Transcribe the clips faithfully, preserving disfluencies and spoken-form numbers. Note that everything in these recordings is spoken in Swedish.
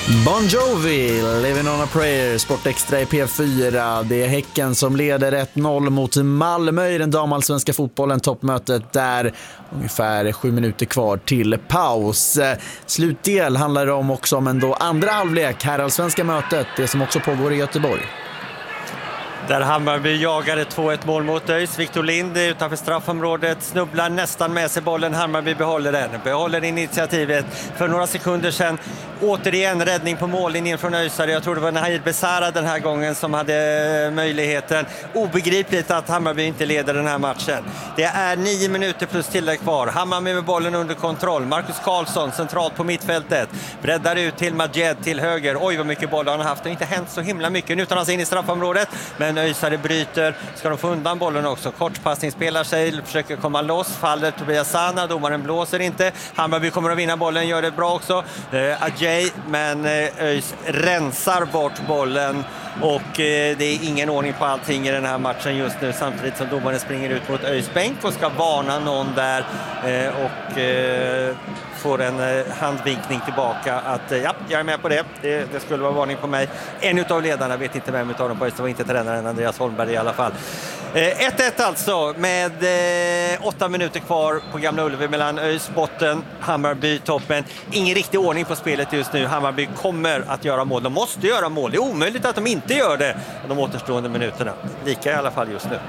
Bon Jovi, Living on a Prayer, Sportextra i P fyra. Det är Häcken som leder ett noll mot Malmö i den damallsvenska fotbollen. Toppmötet där ungefär sju minuter kvar till paus. Slutdel handlar det om också om en då andra halvlek här allsvenska mötet, det som också pågår i Göteborg. Där Hammarby jagade två ett mål mot ÖIS. Victor Lind utanför straffområdet snubblar nästan med sig bollen. Hammarby behåller den. Behåller initiativet. För några sekunder sedan återigen räddning på mållinjen från ÖISare. Jag tror det var Nahir Besara den här gången som hade möjligheten. Obegripligt att Hammarby inte leder den här matchen. Det är nio minuter plus tillägg kvar. Hammarby med bollen under kontroll. Marcus Karlsson centralt på mittfältet. Breddar ut till Majed till höger. Oj vad mycket boll han har haft. Det har inte hänt så himla mycket. Nu tar han sig in i straffområdet. Men ÖISare bryter, ska de få undan bollen också. Kortpassning spelar sig, försöker komma loss, faller Tobias Sana, domaren blåser inte. Hammarby kommer att vinna bollen, gör det bra också. Eh, Ajay, men eh, ÖIS rensar bort bollen. Och eh, det är ingen ordning på allting i den här matchen just nu, samtidigt som domaren springer ut mot ÖIS bänk och ska varna någon där eh, och eh, får en eh, handvinkning tillbaka att eh, ja, jag är med på det. det. Det skulle vara varning på mig. En utav ledarna, vet inte vem utav dem på ÖIS, det var inte tränaren Andreas Holmberg i alla fall. Eh, ett ett alltså med eh, åtta minuter kvar på Gamla Ullevi mellan ÖIS botten, Hammarby toppen. Ingen riktig ordning på spelet just nu. Hammarby kommer att göra mål. De måste göra mål. Det är omöjligt att de inte gör det de återstående minuterna. Lika i alla fall just nu.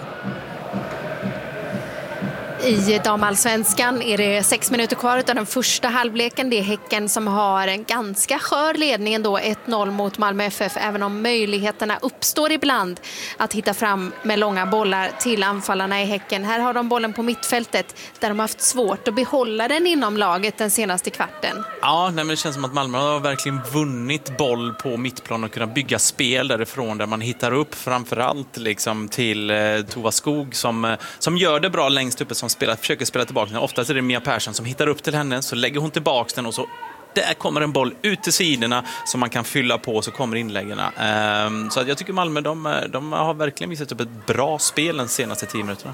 I damallsvenskan är det sex minuter kvar av den första halvleken. Det är Häcken som har en ganska skör ledning ändå, ett noll mot Malmö F F, även om möjligheterna uppstår ibland att hitta fram med långa bollar till anfallarna i Häcken. Här har de bollen på mittfältet där de har haft svårt att behålla den inom laget den senaste kvarten. Ja, nej, men det känns som att Malmö har verkligen vunnit boll på mittplan och kunnat bygga spel därifrån där man hittar upp framförallt liksom till eh, Tova Skog som, eh, som gör det bra längst uppe, som spelar, försöker spela tillbaka den. Oftast är det Mia Persson som hittar upp till henne, så lägger hon tillbaka den och så där kommer en boll ut till sidorna som man kan fylla på, så kommer inläggerna. Um, så att jag tycker Malmö, de, de har verkligen visat upp ett bra spel de senaste tio minuterna.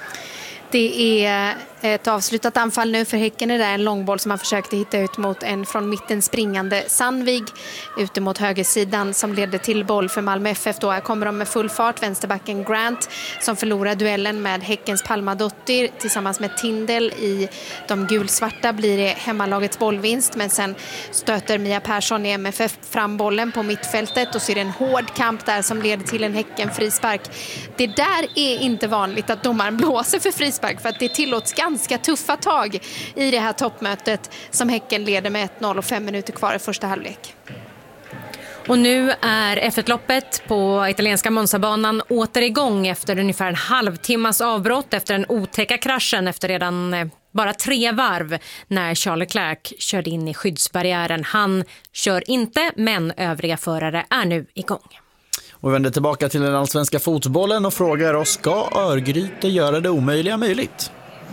Det är ett avslutat anfall nu för Häcken. Är det en långboll som man försökte hitta ut mot en från mitten springande Sandvig ute mot högersidan som ledde till boll för Malmö F F. Då här kommer de med full fart. Vänsterbacken Grant som förlorar duellen med Häckens Palma Dottir tillsammans med Tindel i de gulsvarta blir det hemmalagets bollvinst, men sen stöter Mia Persson i M F F fram bollen på mittfältet och så är det en hård kamp där som leder till en Häcken frispark. Det där är inte vanligt att domaren blåser för frispark, för att det tillåts ganska tuffa tag i det här toppmötet som Häcken leder med ett noll och fem minuter kvar i första halvlek. Och nu är F ett-loppet på italienska Monzabanan åter igång efter ungefär en halvtimmas avbrott efter den otäcka kraschen efter redan bara tre varv när Charles Leclerc körde in i skyddsbarriären. Han kör inte, men övriga förare är nu igång. Och vi vänder tillbaka till den allsvenska fotbollen och frågar oss, ska Örgryte göra det omöjliga möjligt?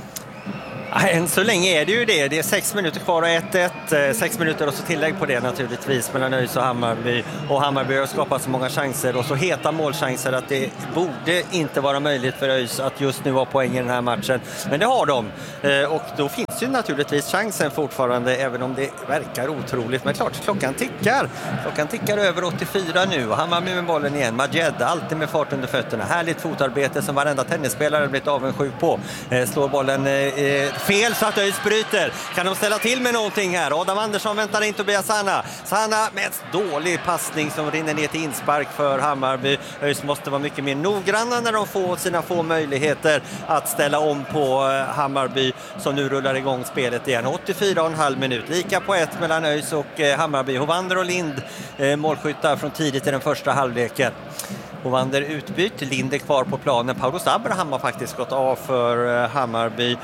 Än så länge är det ju det. Det är sex minuter kvar och ett ett. Sex minuter och så tillägg på det naturligtvis mellan ÖIS och Hammarby. Och Hammarby har skapat så många chanser och så heta målchanser att det borde inte vara möjligt för ÖIS att just nu ha poäng i den här matchen. Men det har de. Och då finns ju naturligtvis chansen fortfarande, även om det verkar otroligt. Men klart, klockan tickar. Klockan tickar över åttiofyra nu. Och Hammarby med bollen igen. Majed, alltid med fart under fötterna. Härligt fotarbete som varenda tennisspelare blivit avundsjuk på. Slår bollen eh, fel så att ÖIS bryter. Kan de ställa till med någonting här? Adam Andersson väntar in Tobias Sana. Sana med en dålig passning som rinner ner till inspark för Hammarby. ÖIS måste vara mycket mer noggranna när de får sina få möjligheter att ställa om på Hammarby som nu rullar igång spelet igen. åttiofyra och en halv minut. Lika på ett mellan ÖIS och Hammarby. Hovander och Lind målskyttar från tidigt i den första halvleken. Hovander utbytt, Lind är kvar på planen. Paulos Abraham har faktiskt gått av för Hammarby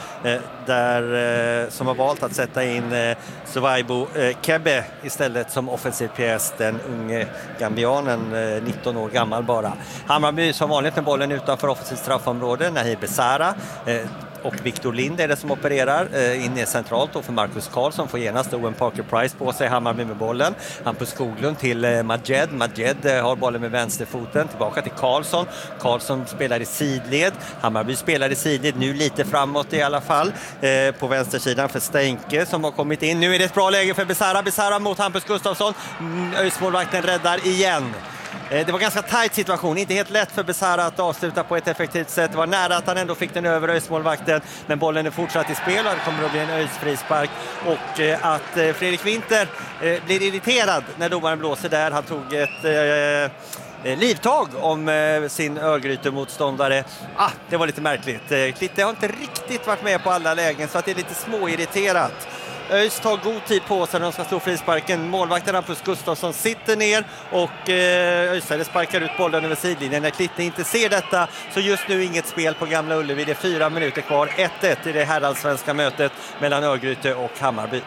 där, som har valt att sätta in Sovaibo Kebbe istället som offensiv pjäs, den unge gambianen, nitton år gammal bara. Hammarby som vanligt med bollen utanför offensivt straffområde. Nahir Besara och Victor Lind är det som opererar eh, in centralt då för Marcus Karlsson får genast Owen Parker Price på sig, Hammarby med bollen. Hampus Skoglund till eh, Majed. Majed eh, har bollen med vänsterfoten tillbaka till Karlsson. Karlsson spelar i sidled. Hammarby spelar i sidled nu lite framåt i alla fall eh, på vänstersidan för Steinke som har kommit in. Nu är det ett bra läge för Besara. Besara mot Hampus Gustafsson. Mm, Öjsmålvakten räddar igen. Det var ganska tajt situation, inte helt lätt för Besara att avsluta på ett effektivt sätt. Det var nära att han ändå fick den över Öjsmålvakten, men bollen är fortsatt i spel och det kommer att bli en Öjs frispark. Och att Fredrik Winter blir irriterad när domaren blåser där. Han tog ett eh, livtag om eh, sin Örgryte-motståndare. Ah, det var lite märkligt. Klitte har inte riktigt varit med på alla lägen så att det är lite småirriterat. ÖIS tar god tid på sig när de ska slå frisparken. Målvakten Hampus Gustafsson sitter ner och eh, ÖISare sparkar ut bollen över sidlinjen. När Klitte inte ser detta så just nu inget spel på Gamla Ullevi. Det är fyra minuter kvar. ett ett i det herrallsvenska mötet mellan Örgryte och Hammarby.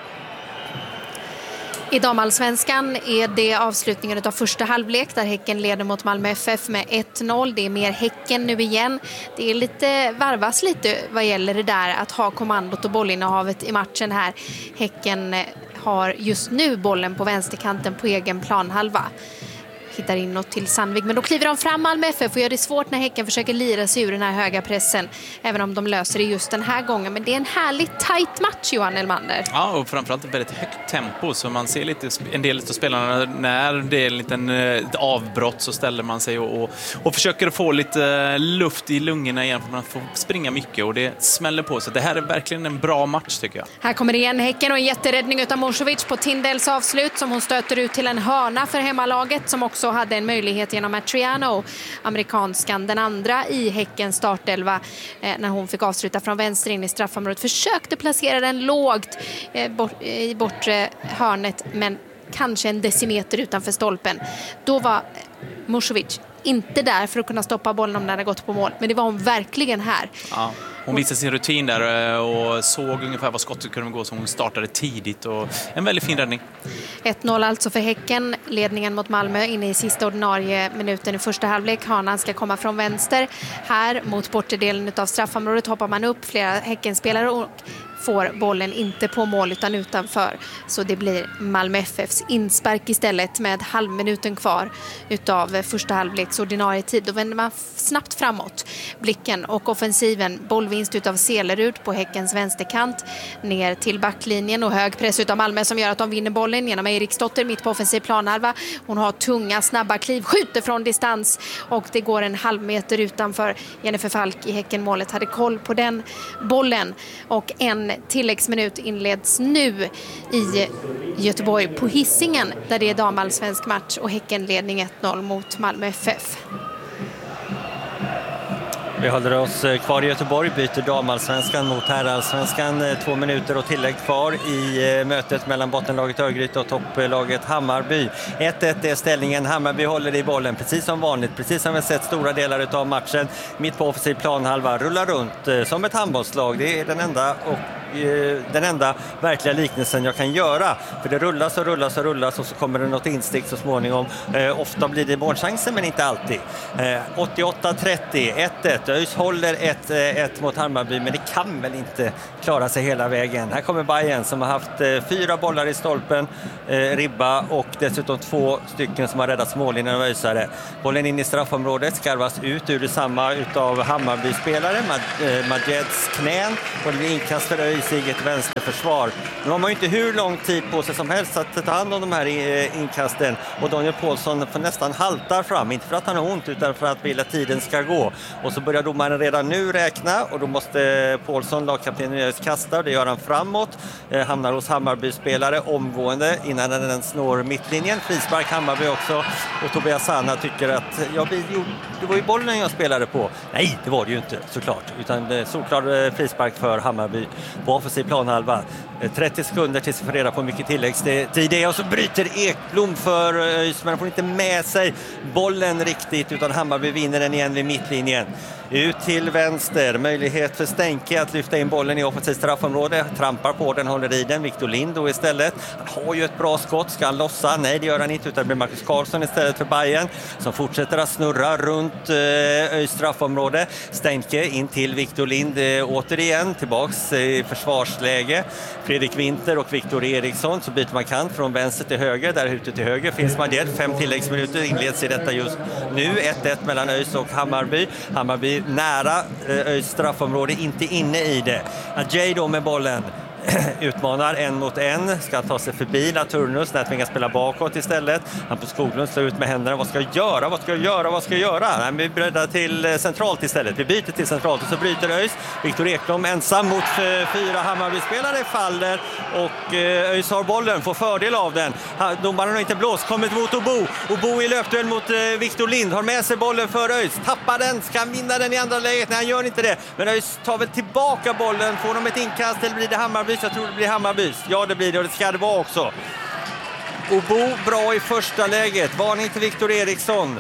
I damallsvenskan är det avslutningen av första halvlek där Häcken leder mot Malmö F F med ett noll. Det är mer Häcken nu igen. Det är lite varvas lite vad gäller det där att ha kommandot och bollinnehavet i matchen här. Häcken har just nu bollen på vänsterkanten på egen planhalva. Hittar inåt till Sandvik, men då kliver de fram Malmö F F och gör det svårt när Häcken försöker lira sig ur den här höga pressen, även om de löser det just den här gången. Men det är en härligt tajt match, Johan Elmander. Ja, och framförallt ett väldigt högt tempo, så man ser lite en del av spelarna när det är en liten, ett avbrott så ställer man sig och, och, och försöker få lite luft i lungorna igen för man får springa mycket och det smäller på sig. Det här är verkligen en bra match tycker jag. Här kommer det igen Häcken och en jätteräddning utav Morszovic på Tindels avslut som hon stöter ut till en hörna för hemmalaget som också så hade en möjlighet genom Matriano, amerikanskan, den andra i Häckens startelva eh, när hon fick avsluta från vänster in i straffområdet. Försökte placera den lågt eh, bort, i bortre hörnet, men kanske en decimeter utanför stolpen. Då var Morszovic inte där för att kunna stoppa bollen om den hade gått på mål, men det var hon verkligen här. Ja. Hon visade sin rutin där och såg ungefär vad skottet kunde gå, så hon startade tidigt och en väldigt fin räddning. ett noll alltså för Häcken, ledningen mot Malmö inne i sista ordinarie minuten i första halvlek. Hanan ska komma från vänster. Här mot bortedelen av straffområdet hoppar man upp flera Häckenspelare och får bollen inte på mål utan utanför. Så det blir Malmö F F:s inspark istället med halvminuten kvar utav första halvleks ordinarie tid. Då vänder man snabbt framåt blicken och offensiven. Bollvinst utav Selerud på Häckens vänsterkant ner till backlinjen och hög press utav Malmö som gör att de vinner bollen genom Eriksdotter mitt på offensiv planhalva. Hon har tunga snabba kliv, skjuter från distans och det går en halv meter utanför. Jennifer Falk i Häckenmålet hade koll på den bollen och en tilläggsminut inleds nu i Göteborg på Hisingen där det är damallsvensk match och Häcken ledning ett noll mot Malmö F F. Vi håller oss kvar i Göteborg, byter damallsvenskan mot herrallsvenskan. Två minuter och tillägg kvar i mötet mellan bottenlaget Örgryte och topplaget Hammarby. ett ett är ställningen. Hammarby håller i bollen precis som vanligt, precis som vi sett stora delar av matchen. Mitt på offensiv planhalva rullar runt som ett handbollslag. Det är den enda och den enda verkliga liknelsen jag kan göra. För det rullas och rullas och rullas och så kommer det något instick så småningom. Eh, ofta blir det målchanser men inte alltid. Eh, åttioåtta trettio, ett ett. ÖIS håller ett ett mot Hammarby men det kan väl inte klara sig hela vägen. Här kommer Bayern som har haft eh, fyra bollar i stolpen, eh, ribba och dessutom två stycken som har räddat mållinjen av ÖISare. Bollen in i straffområdet skarvas ut ur detsamma utav Hammarby-spelare. Mad- eh, Madjeds knän och det blir inkast för ÖIS i ett vänsterförsvar. Nu har man ju inte hur lång tid på sig som helst att ta hand om de här inkasten och Daniel Paulsson får nästan haltar fram, inte för att han har ont utan för att vilja tiden ska gå. Och så börjar domaren redan nu räkna och då måste Paulsson, lagkaptenen, kasta och det gör han framåt. Eh, hamnar hos Hammarby-spelare omgående innan den snår mittlinjen. Frispark Hammarby också och Tobias Sanna tycker att ja, det var ju bollen jag spelade på. Nej, det var det ju inte såklart utan solklar frispark för Hammarby. på offensiv planhalva. trettio sekunder tills vi får reda på mycket tilläggstid det, och så bryter Ekblom för ÖIS, men han får inte med sig bollen riktigt, utan Hammarby vinner den igen vid mittlinjen. Ut till vänster, möjlighet för Stenke att lyfta in bollen i offensivt straffområde, trampar på den, håller i den, Victor Lind då istället. Han har ju ett bra skott, ska han lossa? Nej, det gör han inte, utan det blir Marcus Karlsson istället för Bayern som fortsätter att snurra runt ÖIS straffområde. Stenke in till Victor Lind eh, återigen, tillbaks i försvarsläge. Fredrik Winter och Viktor Eriksson, så byter man kant från vänster till höger, där ute till höger finns Madjed. Fem tilläggsminuter inleds i detta just nu, ett ett mellan ÖIS och Hammarby. Hammarby nära ÖIS straffområde, inte inne i det. Adjei då med bollen utmanar en mot en, ska ta sig förbi Laturnus, där tvingas spela bakåt istället. Hampus Skoglund slår ut med händerna. Vad ska jag göra? Vad ska jag göra? Vad ska jag göra? Nej, vi breddar till centralt istället. Vi byter till centralt och så bryter ÖIS. Viktor Ekblom ensam mot fyra Hammarby-spelare faller och ÖIS har bollen, får fördel av den. Domaren har inte blåst, kommer mot Obo. Obo i löpduell mot Victor Lind, har med sig bollen för ÖIS. Tappar den, ska vinna den i andra läget. Nej, han gör inte det. Men ÖIS tar väl tillbaka bollen. Får de ett inkast eller blir det Hammarby? Jag tror det blir Hammarbys. Ja, det blir det och det ska det vara också. Obo bra i första läget. Varning till Viktor Eriksson.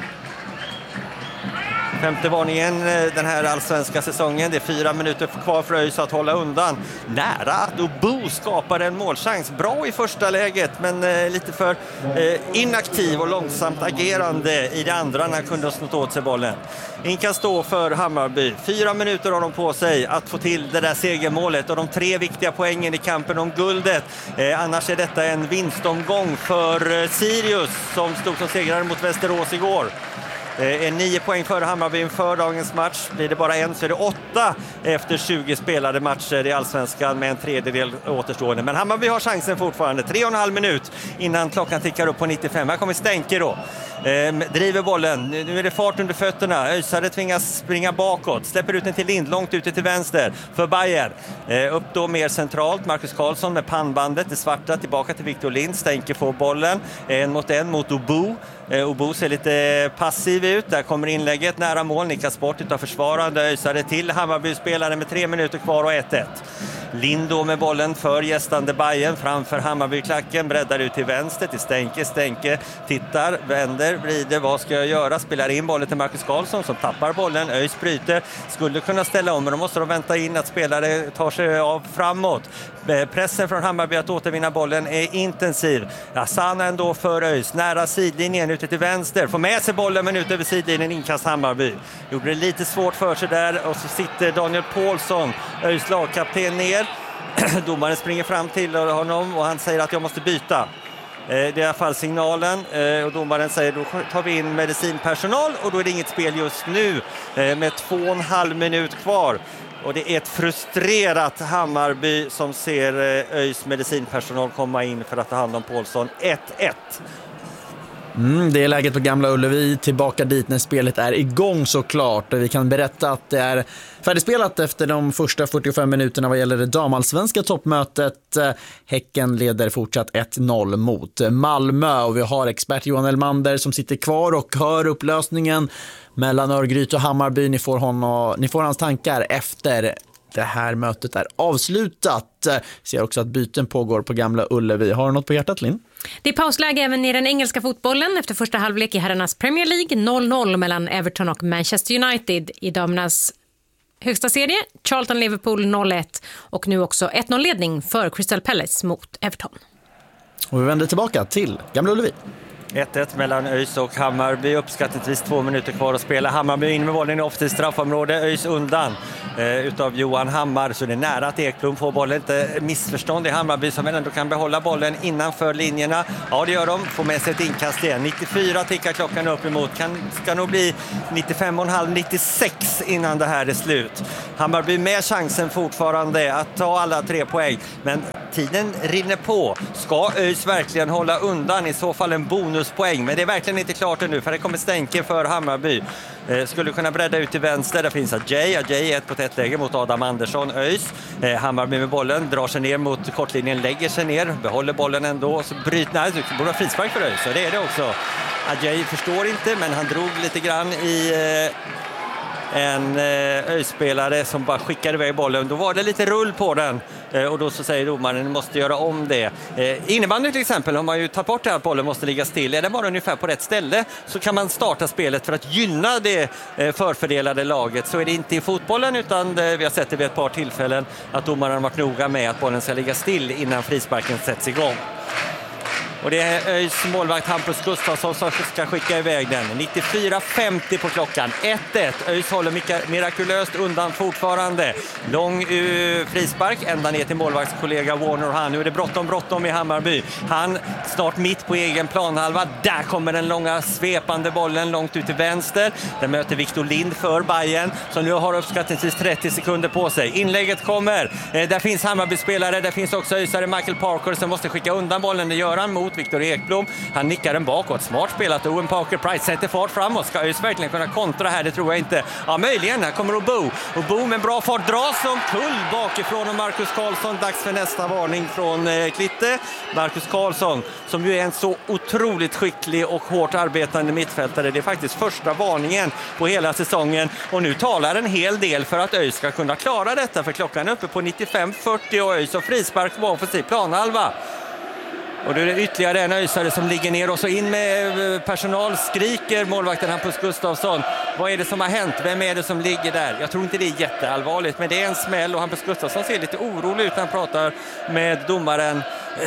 Femte varningen den här allsvenska säsongen. Det är fyra minuter kvar för ÖIS att hålla undan. Nära att Obo skapar en målchans. Bra i första läget, men eh, lite för eh, inaktiv och långsamt agerande i det andra när han kunde ha snott åt sig bollen. Inkast då för Hammarby. Fyra minuter har de på sig att få till det där segermålet och de tre viktiga poängen i kampen om guldet. Eh, annars är detta en vinstomgång för eh, Sirius som stod som segrare mot Västerås igår. Eh, nio poäng före Hammarby inför dagens match. Blir det bara en så är det åtta efter tjugo spelade matcher i Allsvenskan med en tredjedel återstående. Men Hammarby har chansen fortfarande. Tre och en halv minut innan klockan tickar upp på nittiofem. Här kommer Stenke då. Eh, driver bollen. Nu är det fart under fötterna. Öisare tvingas springa bakåt. Släpper ut den till Lind, långt ute till vänster för Bayern. Eh, upp då mer centralt. Marcus Karlsson med pannbandet. Det svarta tillbaka till Victor Lind. Stenke får bollen. En mot en mot Obo. Eh, Obo ser lite passiv ut. Där kommer inlägget nära mål. Nickas bort utav försvarande. Öisare till Hammarby-spelare med tre minuter kvar och ett ett. Lind då med bollen för gästande Bayern framför Hammarby-klacken, breddar ut till vänster till Stenke. Stenke tittar, vänder, vrider, vad ska jag göra? Spelar in bollen till Marcus Karlsson som tappar bollen. ÖIS bryter, skulle kunna ställa om, men då måste de vänta in att spelare tar sig av framåt. Pressen från Hammarby att återvinna bollen är intensiv. Asana ändå för ÖIS, nära sidlinjen ute till vänster, får med sig bollen men ut över sidlinjen, inkast Hammarby. Gjorde det lite svårt för sig där och så sitter Daniel Paulsson, ÖIS lagkapten, ner. Domaren springer fram till honom och han säger att jag måste byta. Det är i alla fall signalen och domaren säger då tar vi in medicinpersonal och då är det inget spel just nu med två och en halv minut kvar. Och det är ett frustrerat Hammarby som ser ÖIS medicinpersonal komma in för att ta hand om Paulsson. ett ett. Mm, det är läget på Gamla Ullevi, tillbaka dit när spelet är igång såklart. Vi kan berätta att det är färdigspelat efter de första fyrtiofem minuterna vad gäller det damallsvenska toppmötet. Häcken leder fortsatt ett noll mot Malmö och vi har expert Johan Elmander som sitter kvar och hör upplösningen mellan Örgryte och Hammarby. Ni får, honom, ni får hans tankar efter det här mötet är avslutat. Ser också att byten pågår på Gamla Ullevi. Har du något på hjärtat, Linn? Det är pausläge även i den engelska fotbollen efter första halvlek i herrarnas Premier League. noll noll mellan Everton och Manchester United i damernas högsta serie. Charlton-Liverpool noll ett och nu också ett noll-ledning för Crystal Palace mot Everton. Och vi vänder tillbaka till Gamla Ullevi. ett ett mellan ÖIS och Hammarby, uppskattningsvis två minuter kvar att spela. Hammarby in med bollen i offensivt straffområde, ÖIS undan eh, utav Johan Hammar, så det är nära att Ekblom får bollen. Inte missförstånd i Hammarby som ändå kan behålla bollen innanför linjerna. Ja, det gör de, får med sig ett inkast igen. nittiofyra tickar klockan upp emot, kan, ska nog bli nittiofem och en halv, nittiosex innan det här är slut. Hammarby med chansen fortfarande att ta alla tre poäng, men tiden rinner på. Ska ÖIS verkligen hålla undan? I så fall en bonuspoäng, men det är verkligen inte klart ännu för det kommer Stenke för Hammarby. Eh, skulle kunna bredda ut till vänster, där finns Adjei. Adjei är ett på ett läge mot Adam Andersson, ÖIS. Eh, Hammarby med bollen, drar sig ner mot kortlinjen, lägger sig ner, behåller bollen ändå, så bryter, nej, det borde vara frispark för ÖIS, så det är det också. Adjei förstår inte, men han drog lite grann i... Eh, en ÖIS-spelare som bara skickade iväg bollen. Då var det lite rull på den och då så säger domaren att ni måste göra om det. Innebandy till exempel har man ju tagit bort det här att bollen måste ligga still. Är det bara ungefär på rätt ställe så kan man starta spelet för att gynna det förfördelade laget. Så är det inte i fotbollen, utan vi har sett det vid ett par tillfällen att domaren har varit noga med att bollen ska ligga still innan frisparken sätts igång. Och det är ÖIS målvakt Hampus Gustafsson som ska skicka iväg den. nittiofyra femtio på klockan. ett ett. ÖIS håller mirakulöst undan fortfarande. Lång uh, frispark ända ner till målvaktskollega Warner. Han. Nu är det bråttom, bråttom i Hammarby. Han snart mitt på egen planhalva. Där kommer den långa svepande bollen långt ut till vänster. Den möter Victor Lind för Bayern som nu har uppskattningsvis trettio sekunder på sig. Inlägget kommer. Eh, där finns Hammarby-spelare. Där finns också ÖISare Michael Parker som måste skicka undan bollen. Det gör han mot Viktor Ekblom. Han nickar den bakåt. Smart spelat. Owen Parker Price sätter fart framåt. Ska ÖIS verkligen kunna kontra här? Det tror jag inte. Ja, möjligen. Här kommer Obo. Obo med bra fart dras som kull bakifrån och Marcus Karlsson. Dags för nästa varning från eh, Klitte. Marcus Karlsson som ju är en så otroligt skicklig och hårt arbetande mittfältare. Det är faktiskt första varningen på hela säsongen. Och nu talar en hel del för att ÖIS ska kunna klara detta. För klockan är uppe på nittiofem fyrtio och ÖIS och frispark på offensiv planhalva. Och då är det ytterligare en ÖISare som ligger ner och så in med personal, skriker målvakten Hampus Gustafsson. Vad är det som har hänt? Vem är det som ligger där? Jag tror inte det är jätteallvarligt, men det är en smäll och Hampus Gustafsson ser lite orolig ut. Han pratar med domaren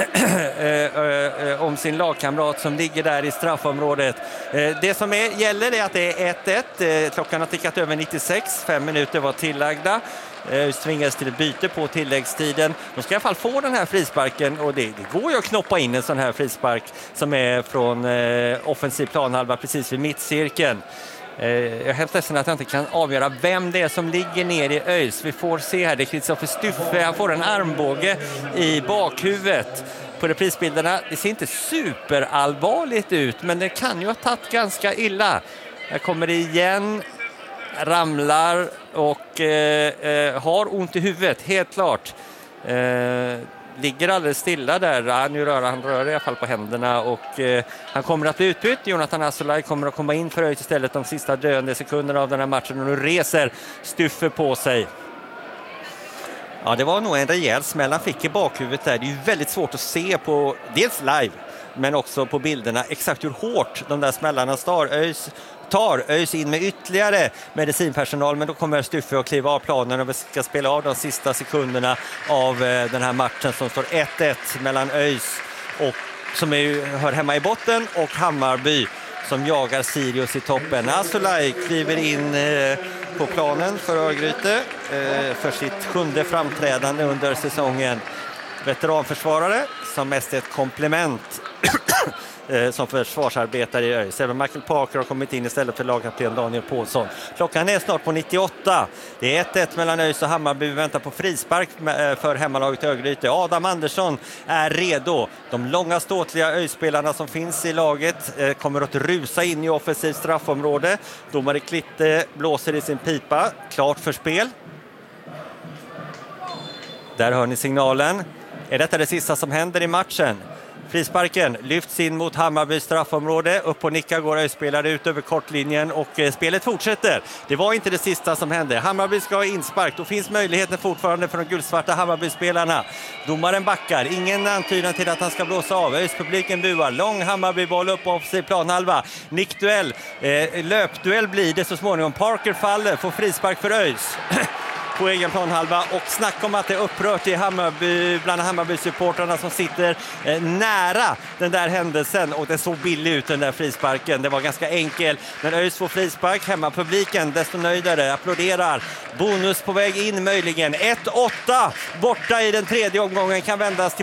om sin lagkamrat som ligger där i straffområdet. Det som är, gäller är att det är ett ett. Klockan har tickat över nittiosex. Fem minuter var tillagda. Tvingades till ett byte på tilläggstiden. De ska i alla fall få den här frisparken och det, det går ju att knoppa in en sån här frispark som är från eh, offensiv planhalva precis vid mittcirkeln. Eh, jag är helt ledsen att jag inte kan avgöra vem det är som ligger ner i ÖIS. Vi får se här, det är Kristoffer Stuffe. Han får en armbåge i bakhuvudet. På reprisbilderna, det ser inte superallvarligt ut, men det kan ju ha tagit ganska illa. Här kommer det igen. Ramlar och eh, eh, har ont i huvudet, helt klart. Eh, ligger alldeles stilla där. Ja, nu rör han rör i alla fall på händerna och eh, han kommer att bli utbytt. Jonathan Asolaj kommer att komma in för ÖIS istället de sista döende sekunderna av den här matchen och nu reser Stuffe på sig. Ja, det var nog en rejäl smäll han fick i bakhuvudet där. Det är ju väldigt svårt att se på, dels live, men också på bilderna exakt hur hårt de där smällarna står. ÖIS tar ÖIS in med ytterligare medicinpersonal, men då kommer Stuffe att kliva av planen och vi ska spela av de sista sekunderna av den här matchen som står ett ett mellan ÖIS och som är, hör hemma i botten och Hammarby som jagar Sirius i toppen. Asolaj kliver in eh, på planen för Örgryte eh, för sitt sjunde framträdande under säsongen. Veteranförsvarare som mest är ett komplement som försvarsarbetare i ÖIS. Även Michael Parker har kommit in istället för lagkapten Daniel Paulsson. Klockan är snart på nittioåtta. Det är ett ett mellan ÖIS och Hammarby. Vi väntar på frispark för hemmalaget Örgryte. Adam Andersson är redo. De långa ståtliga ÖIS-spelarna som finns i laget kommer att rusa in i offensiv straffområde. Domare Klitte blåser i sin pipa. Klart för spel. Där hör ni signalen. Är detta det sista som händer i matchen? Frisparken lyfts in mot Hammarby straffområde. Upp och nicka går ÖIS-spelare ut över kortlinjen och eh, spelet fortsätter. Det var inte det sista som hände. Hammarby ska ha inspark. Då finns möjligheten fortfarande för de guldsvarta Hammarby-spelarna. Domaren backar. Ingen antydan till att han ska blåsa av. ÖIS-publiken buar. Lång Hammarby-boll upp på offensiv planhalva. Nickduell. Eh, löpduell blir det så småningom. Parker faller. Får frispark för ÖIS. På egen planhalva och snack om att det är upprört i Hammarby, bland Hammarby-supportrarna som sitter eh, nära den där händelsen och det såg billig ut den där frisparken. Det var ganska enkel, men ÖIS får frispark. Hemmapubliken desto nöjdare, applåderar. Bonus på väg in möjligen. ett åtta borta i den tredje omgången kan vändas till